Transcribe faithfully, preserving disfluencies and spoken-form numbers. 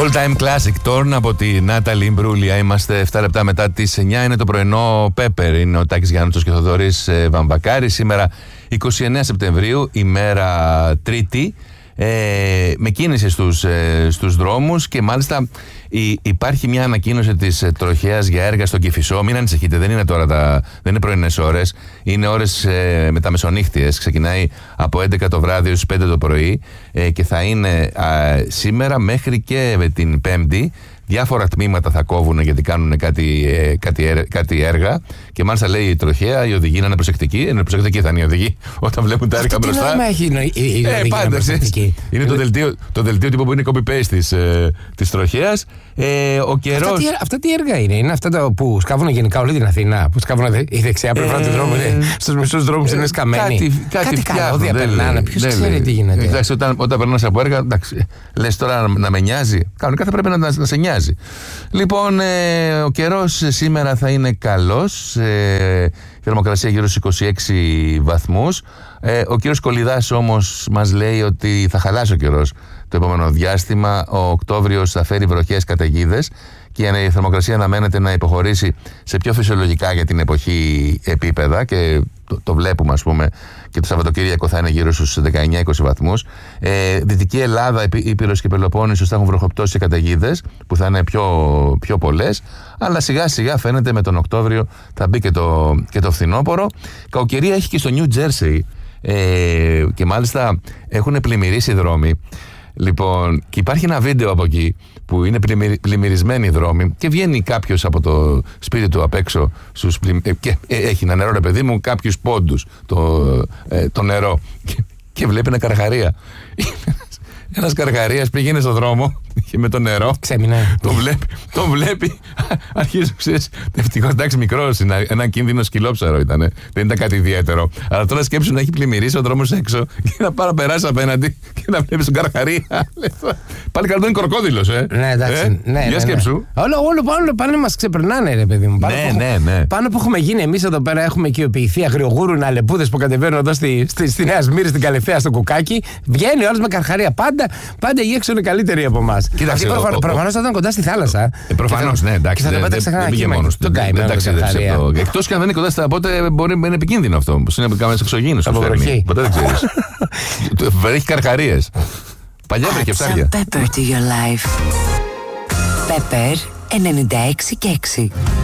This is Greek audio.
All time classic Torn από τη Νάταλη Ιμπρούλια. Είμαστε εφτά λεπτά μετά τις εννιά. Είναι το πρωινό Pepper. Είναι ο Τάκης Γιάννουτσος και ο Θοδωρής Βαμβακάρης. Σήμερα εικοστή ενάτη Σεπτεμβρίου, ημέρα Τρίτη. Ε, με κίνηση στους, ε, στους δρόμους και μάλιστα η, υπάρχει μια ανακοίνωση της ε, τροχέας για έργα στο Κηφισό. Μην ανησυχείτε, δεν είναι τώρα τα, δεν είναι πρωινές ώρες, είναι ώρες ε, μεταμεσονύχτιες. Ξεκινάει από έντεκα το βράδυ έως πέντε το πρωί ε, και θα είναι α, σήμερα μέχρι και την Πέμπτη. Διάφορα τμήματα θα κόβουν γιατί κάνουν κάτι, ε, κάτι, κάτι έργα. Και μάλιστα λέει η τροχέα, οι οδηγοί να είναι προσεκτικοί. Είναι προσεκτικοί θα είναι οι οδηγοί όταν βλέπουν τα έργα μπροστά. Τι νόημα έχει η, η, η ε, πάντα, είναι το δελτίο, το δελτίο τύπου που είναι copy-paste της, ε, της τροχέας. Ε, ο καιρός... αυτά, τι, αυτά τι έργα είναι, είναι αυτά τα που σκάβουν γενικά όλη την Αθήνα. Που σκάβουν η δεξιά πλευρά ε, του δρόμου. Στους μισούς δρόμους ε, είναι σκαμμένοι. Κάτι, κάτι, κάτι καλώδια περνάνε. Ποιος ξέρει τι γίνεται. Εντάξει, όταν, όταν περνάς από έργα, εντάξει, λες τώρα να, να με νοιάζει. Κανονικά θα πρέπει να, να, να σε νοιάζει. Λοιπόν, ε, ο καιρός σήμερα θα είναι καλός. Ε, η θερμοκρασία γύρω στους είκοσι έξι βαθμούς. Ε, ο κύριος Κολιδάς όμως μας λέει ότι θα χαλάσει ο καιρός το επόμενο διάστημα. Ο Οκτώβριος θα φέρει βροχές, καταιγίδες και η θερμοκρασία αναμένεται να υποχωρήσει σε πιο φυσιολογικά για την εποχή επίπεδα και το, το βλέπουμε, ας πούμε, και το Σαββατοκύριακο θα είναι γύρω στους δεκαεννιά είκοσι βαθμούς. Ε, Δυτική Ελλάδα, Ήπειρος και Πελοπόννησος θα έχουν βροχοπτώσεις και καταιγίδες που θα είναι πιο, πιο πολλές, αλλά σιγά σιγά φαίνεται με τον Οκτώβριο θα μπει και το, και το φθινόπωρο. Κακοκαιρία έχει και στο New Jersey ε, και μάλιστα έχουν πλημμυρίσει δρόμοι. Λοιπόν, και υπάρχει ένα βίντεο από εκεί που είναι πλημμυρισμένοι οι δρόμοι και βγαίνει κάποιος από το σπίτι του απ' έξω στους πλημ... και έχει ένα νερό, ρε παιδί μου, κάποιους πόντους το, ε, το νερό και, και βλέπει ένα καρχαρία. Ένας καρχαρίας πήγαινε στον δρόμο και με το νερό. Ξέμεινε. Τον βλέπει, τον βλέπει. Αρχίζει, ξέρεις, ευτυχώς, εντάξει, μικρός, ένα κίνδυνο σκυλόψαρο ήταν. Δεν ήταν κάτι ιδιαίτερο. Αλλά τώρα σκέψου να έχει πλημμυρίσει ο δρόμος έξω και να πάρει περάσει απέναντι και να βλέπει τον καρχαρία. Πάλι καλό είναι κροκόδιλος, ε. Ναι, εντάξει. Ε? Ναι, για ναι, σκέψου. Ναι. Όλο, όλο, όλο πάνε μας ξεπερνάνε, ρε παιδί μου. Πάνω ναι, που, ναι, ναι. Πάνω που έχουμε γίνει εμείς εδώ πέρα, έχουμε οικειοποιηθεί αγριογούρουνα αλεπούδες που κατεβαίνουν εδώ στη, στη, στη Νέα Σμύρνη, στην Καλυθέα, στο Κουκάκι. Βγαίνει όλος με καρχαρία. Πάντα, πάντα οι έξω είναι καλύτεροι από εμάς. Κοίταξε. Προφανώς θα ήταν κοντά στη θάλασσα. Ε, Προφανώς, ναι, εντάξει. Δεν πήγε μόνος του. Εκτός και αν δεν είναι κοντά στα πότε μπορεί να είναι επικίνδυνο αυτό. Είναι κάμενες εξωγήινους. Ποτέ δεν ξέρεις. Έχει καρχαρίες. Παλιά βρήκε ψάρια. Pepper to your life. Pepper ενενήντα έξι και έξι.